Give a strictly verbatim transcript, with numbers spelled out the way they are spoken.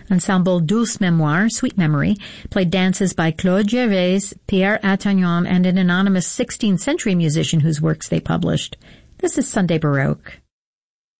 Ensemble Douce Mémoire, Sweet Memory, played dances by Claude Gervais, Pierre Attagnan, and an anonymous sixteenth century musician whose works they published. This is Sunday Baroque.